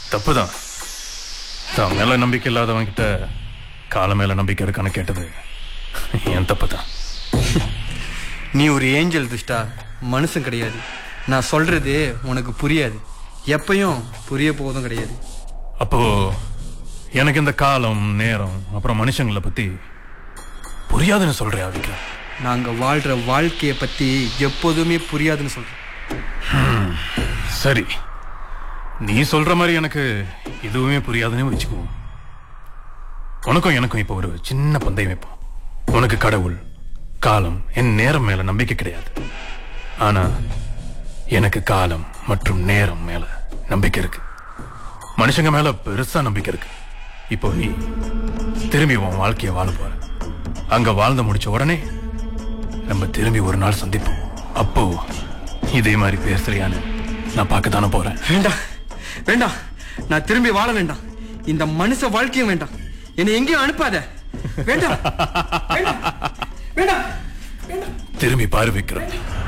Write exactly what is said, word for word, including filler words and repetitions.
தப்புதான். தான் மேல நம்பிக்கை இல்லாதவன் கிட்ட காலம் மேல நம்பிக்கை இருக்கான்னு கேட்டது என் தப்புதான். நீ ஒரு ஏஞ்சல் துஷ்டா, மனுஷன் கிடையாது. நான் சொல்றது உனக்கு புரியாது, எப்பயும் புரிய போவதும் கிடையாது. அப்போ எனக்கு இந்த காலம் நேரம் அப்புறம் மனுஷங்களை பத்தி புரியாதுன்னு சொல்றியா விக்ரம்? நாங்க வாழ்ற வாழ்க்கையை பத்தி எப்போதுமே புரியாதுன்னு சொல்றேன். சரி, நீ சொல்ற மாதிரி எனக்கு எதுவுமே புரியாதுன்னு வச்சுக்குவோம். உனக்கும் எனக்கும் இப்போ ஒரு சின்ன பந்தயம் வைப்போம். உனக்கு கடவுள், காலம், என் நேரம் மேல நம்பிக்கை கிடையாது. ஆனா எனக்கு காலம் மற்றும் நேரம் மேல நம்பிக்கை இருக்கு. மனுஷங்க மேல பெருசா நம்பிக்கை இருக்கு. இப்போ நீ திரும்பி உன் வாழ்க்கைய வாழ போற. அங்க வாழ்ந்து முடிச்ச உடனே நம்ம திரும்பி ஒரு நாள் சந்திப்போம். அப்போ இதே மாதிரி பேசுறியான்னு நான் பார்க்க தானே போறேன். வேண்டாம் வேண்டாம், நான் திரும்பி வாழ வேண்டாம். இந்த மனுஷ வாழ்க்கையும் வேண்டாம். என்னை எங்கேயும் அனுப்பாத. வேண்டாம் வேண்டாம் வேண்டாம். திரும்பி பாரு விக்ரம்.